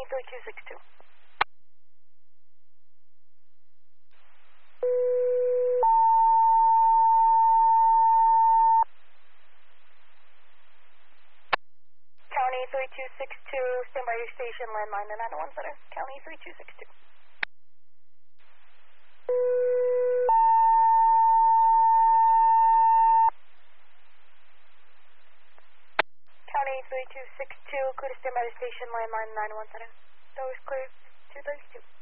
County 3262. County 3262, stand by your station, landline to 901 Center. County 3262. County 3262, clear to stand by the station, landline 901 Center. That was clear, 232.